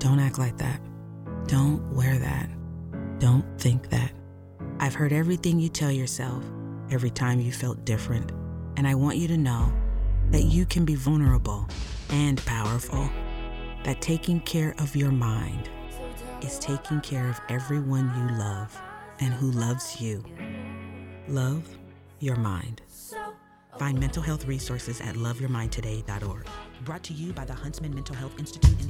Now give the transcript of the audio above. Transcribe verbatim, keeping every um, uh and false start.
Don't act like that. Don't wear that. Don't think that. I've heard everything you tell yourself every time you felt different, and I want you to know that you can be vulnerable and powerful, that taking care of your mind is taking care of everyone you love and who loves you. Love your mind. Find mental health resources at love your mind today dot org. Brought to you by the Huntsman Mental Health Institute.